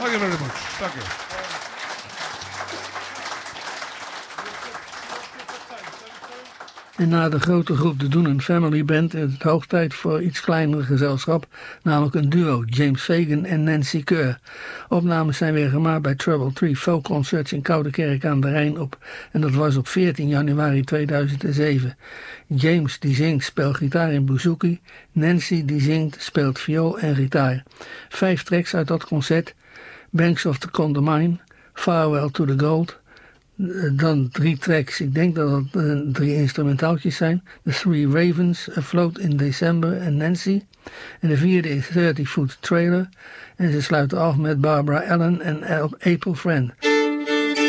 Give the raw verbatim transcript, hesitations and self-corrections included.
Thank you very much. Thank you. En na de grote groep de Doen Family Band is het hoog tijd voor iets kleinere gezelschap, namelijk een duo, James Fagan en Nancy Kerr. Opnames zijn weer gemaakt bij Trouble Tree Folk Concerts in Koudekerk aan de Rijn op, en dat was op veertien januari tweeduizend zeven. James die zingt speelt gitaar in bouzouki, Nancy die zingt speelt viool en gitaar. Vijf tracks uit dat concert: Banks of the Condamine, Farewell to the Gold. Dan drie tracks, ik denk dat het uh, drie instrumentaaltjes zijn. The Three Ravens, Afloat in December en Nancy. En de vierde is thirty foot Trailer. En ze sluiten af met Barbara Allen en April Friend.